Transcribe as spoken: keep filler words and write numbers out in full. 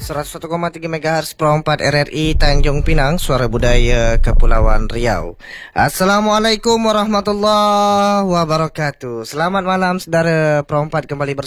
seratus satu koma tiga megahertz Pro empat R R I Tanjung Pinang, Suara Budaya Kepulauan Riau. Assalamualaikum warahmatullahi wabarakatuh. Selamat malam saudara Pro empat, kembali bersama